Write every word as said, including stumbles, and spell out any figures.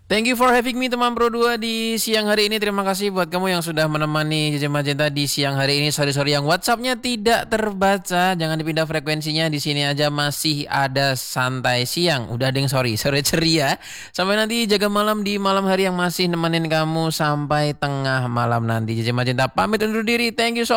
Thank you for having me teman Pro dua di siang hari ini. Terima kasih buat kamu yang sudah menemani J J Magenta di siang hari ini. Sorry-sorry yang WhatsAppnya tidak terbaca. Jangan dipindah frekuensinya. Di sini aja masih ada santai siang. Udah ada yang sorry, sore ceria. Sampai nanti jaga malam di malam hari yang masih nemenin kamu sampai tengah malam nanti. J J Magenta pamit undur diri. Thank you so